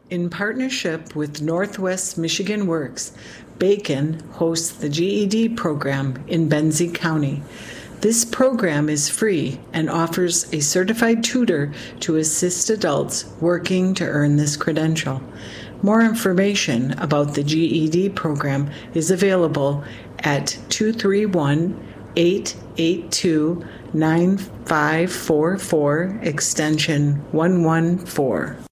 In partnership with Northwest Michigan Works, Bacon hosts the GED program in Benzie County. This program is free and offers a certified tutor to assist adults working to earn this credential. More information about the GED program is available at 231-882-9544, extension 114.